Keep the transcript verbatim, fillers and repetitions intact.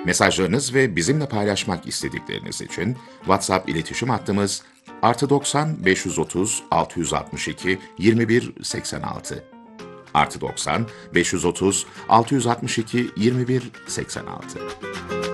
Mesajlarınız ve bizimle paylaşmak istedikleriniz için WhatsApp iletişim hattımız artı doksan beş yüz otuz altı yüz altmış iki yirmi bir seksen altı artı doksan beş yüz otuz altı yüz altmış iki yirmi bir seksen altı.